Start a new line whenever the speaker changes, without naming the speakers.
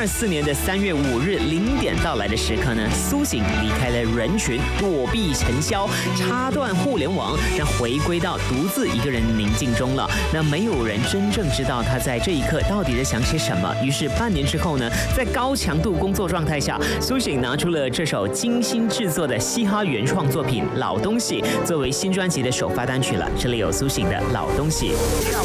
2024年的3月5日0点到来的时刻呢，苏醒离开了人群，躲避尘嚣，插断互联网，让回归到独自一个人宁静中了。那没有人真正知道他在这一刻到底在想些什么。于是半年之后呢，在高强度工作状态下，苏醒拿出了这首精心制作的嘻哈原创作品《老东西》作为新专辑的首发单曲了。这里有苏醒的《老东西》。